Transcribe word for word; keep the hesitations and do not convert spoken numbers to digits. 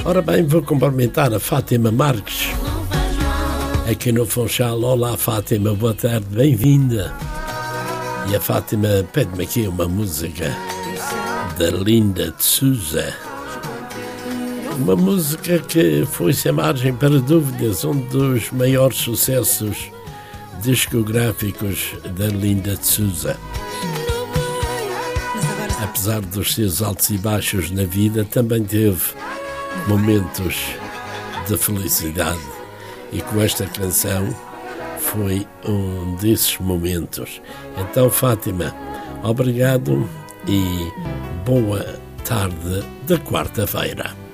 Ora bem, vou cumprimentar a Fátima Marques, aqui no Funchal. Olá Fátima, boa tarde, bem-vinda. E a Fátima pede-me aqui uma música da Linda de Souza, uma música que foi sem margem para dúvidas um dos maiores sucessos discográficos da Linda de Souza. Apesar dos seus altos e baixos na vida, também teve momentos de felicidade, e com esta canção foi um desses momentos. Então, Fátima, obrigado e boa tarde de quarta-feira.